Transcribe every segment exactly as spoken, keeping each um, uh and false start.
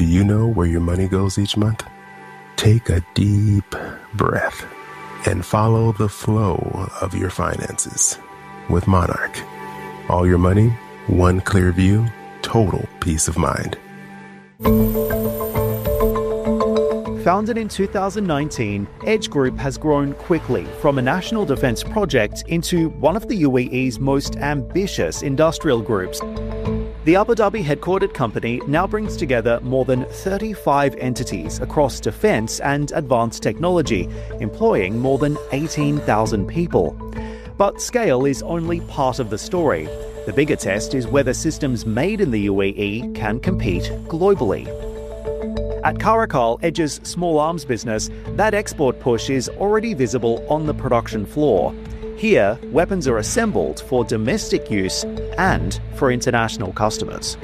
Do you know where your money goes each month? Take a deep breath and follow the flow of your finances with Monarch. All your money, one clear view, total peace of mind. Founded in two thousand nineteen, Edge Group has grown quickly from a national defence project into one of the U A E's most ambitious industrial groups. The Abu Dhabi headquartered company now brings together more than thirty-five entities across defence and advanced technology, employing more than eighteen thousand people. But scale is only part of the story. The bigger test is whether systems made in the U A E can compete globally. At Caracal, Edge's small arms business, that export push is already visible on the production floor. Here, weapons are assembled for domestic use and for international customers.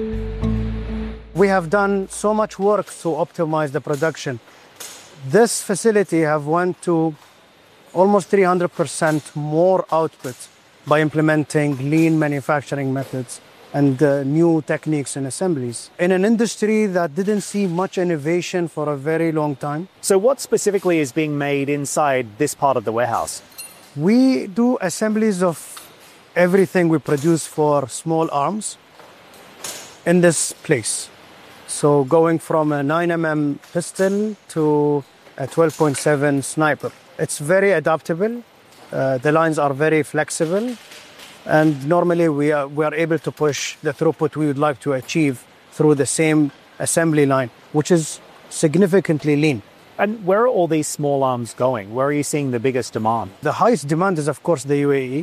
We have done so much work to optimize the production. This facility have went to almost three hundred percent more output by implementing lean manufacturing methods and uh, new techniques and assemblies in an industry that didn't see much innovation for a very long time. So what specifically is being made inside this part of the warehouse? We do assemblies of everything we produce for small arms in this place. So going from a nine millimeter pistol to a twelve point seven sniper. It's very adaptable. Uh, the lines are very flexible. And normally we are, we are able to push the throughput we would like to achieve through the same assembly line, which is significantly lean. And where are all these small arms going? Where are you seeing the biggest demand? The highest demand is, of course, the U A E.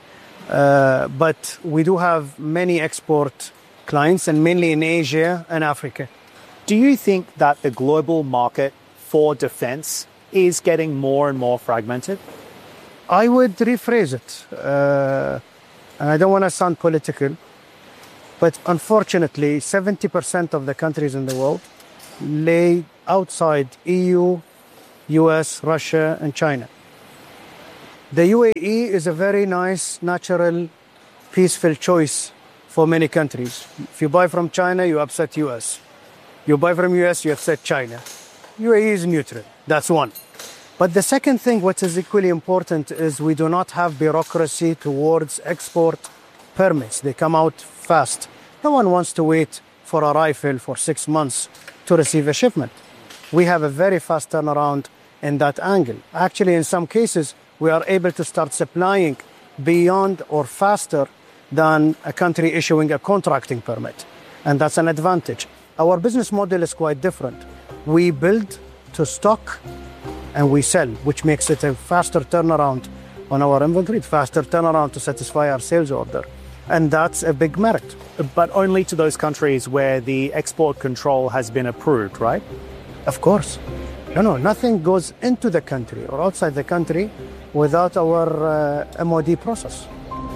Uh, but we do have many export clients, and mainly in Asia and Africa. Do you think that the global market for defense is getting more and more fragmented? I would rephrase it. Uh, and I don't want to sound political, but unfortunately, seventy percent of the countries in the world lay outside E U, U S, Russia, and China. The U A E is a very nice, natural, peaceful choice for many countries. If you buy from China, you upset U S. You buy from U S, you upset China. U A E is neutral. That's one. But the second thing, what is equally important, is we do not have bureaucracy towards export permits. They come out fast. No one wants to wait for a rifle for six months to receive a shipment. We have a very fast turnaround in that angle. Actually, in some cases, we are able to start supplying beyond or faster than a country issuing a contracting permit. And that's an advantage. Our business model is quite different. We build to stock and we sell, which makes it a faster turnaround on our inventory, faster turnaround to satisfy our sales order. And that's a big merit. But only to those countries where the export control has been approved, right? Of course. No, no, nothing goes into the country or outside the country without our uh, M O D process.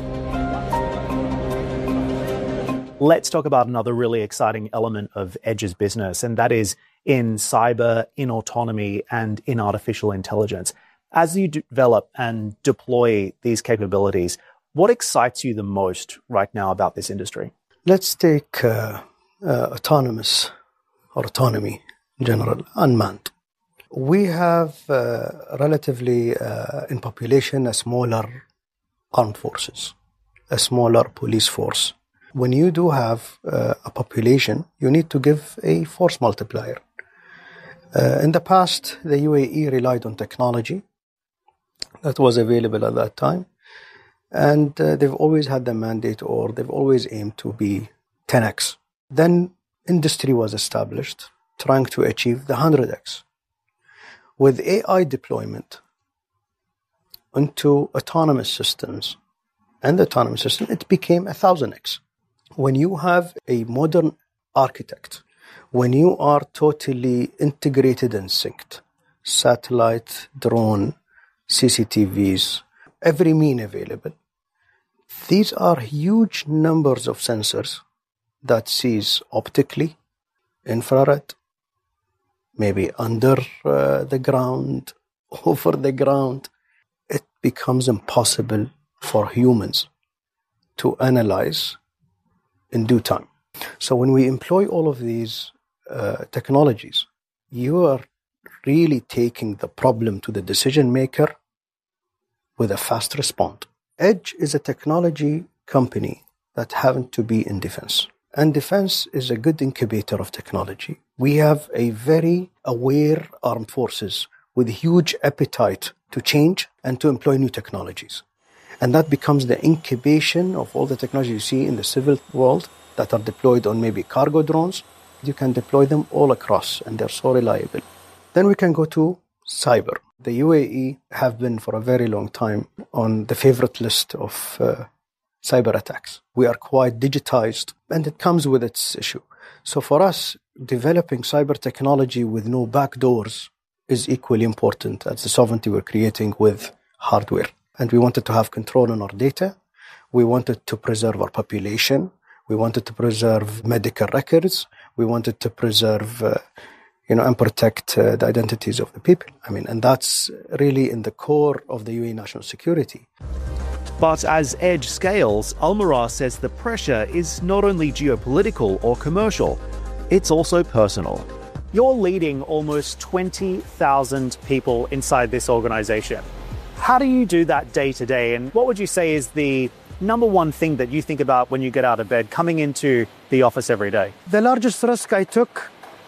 Let's talk about another really exciting element of Edge's business, and that is in cyber, in autonomy, and in artificial intelligence. As you develop and deploy these capabilities, what excites you the most right now about this industry? Let's take uh, uh, autonomous or autonomy in general, unmanned. We have uh, relatively uh, in population a smaller armed forces, a smaller police force. When you do have uh, a population, you need to give a force multiplier. Uh, in the past, the U A E relied on technology that was available at that time, and uh, they've always had the mandate, or they've always aimed to be ten x. Then industry was established, trying to achieve the one hundred x. With A I deployment into autonomous systems and the autonomous system, it became one thousand x. When you have a modern architect, when you are totally integrated and synced, satellite, drone, C C T Vs, every mean available, these are huge numbers of sensors that sees optically, infrared, maybe under uh, the ground, over the ground. It becomes impossible for humans to analyze in due time. So when we employ all of these uh, technologies, you are really taking the problem to the decision maker with a fast response. Edge is a technology company that happens to be in defense. And defense is a good incubator of technology. We have a very aware armed forces with huge appetite to change and to employ new technologies. And that becomes the incubation of all the technology you see in the civil world that are deployed on maybe cargo drones. You can deploy them all across, and they're so reliable. Then we can go to cyber. The U A E have been for a very long time on the favorite list of uh, cyber attacks. We are quite digitized, and it comes with its issue. So for us, developing cyber technology with no backdoors is equally important as the sovereignty we're creating with hardware. And we wanted to have control on our data. We wanted to preserve our population. We wanted to preserve medical records. We wanted to preserve, uh, you know, and protect uh, the identities of the people. I mean, and that's really in the core of the U A E national security. But as Edge scales, Almirah says the pressure is not only geopolitical or commercial, it's also personal. You're leading almost twenty thousand people inside this organization. How do you do that day to day? And what would you say is the number one thing that you think about when you get out of bed, coming into the office every day? The largest risk I took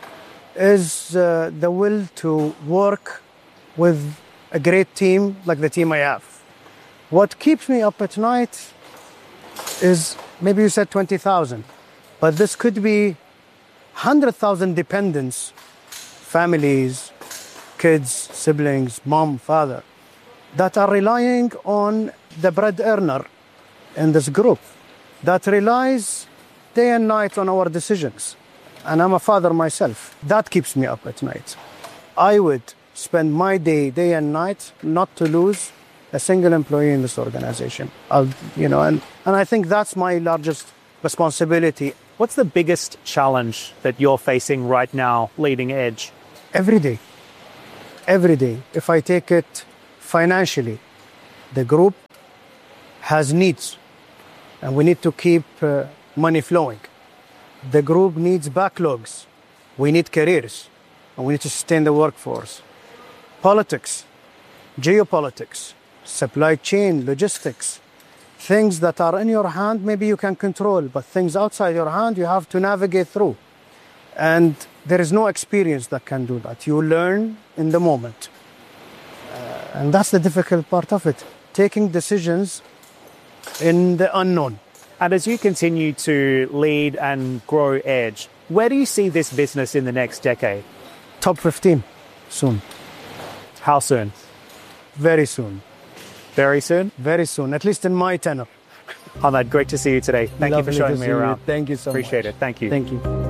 is uh, the will to work with a great team like the team I have. What keeps me up at night is, maybe you said twenty thousand, but this could be one hundred thousand dependents, families, kids, siblings, mom, father, that are relying on the bread earner in this group, that relies day and night on our decisions. And I'm a father myself. That keeps me up at night. I would spend my day, day and night, not to lose a single employee in this organization. I'll, you know, and, and I think that's my largest responsibility. What's the biggest challenge that you're facing right now, leading Edge? Every day. Every day. If I take it financially, the group has needs, and we need to keep uh, money flowing. The group needs backlogs. We need careers, and we need to sustain the workforce. Politics, geopolitics, supply chain, logistics, things that are in your hand, maybe you can control, but things outside your hand, you have to navigate through. And there is no experience that can do that. You learn in the moment. Uh, and that's the difficult part of it, taking decisions in the unknown. And as you continue to lead and grow Edge, where do you see this business in the next decade? Top fifteen, soon. How soon? Very soon. Very soon? Very soon, at least in my tenure. Ahmed, great to see you today. Thank Lovely you for showing to me see you. around. Thank you so Appreciate much. it. Thank you. Thank you.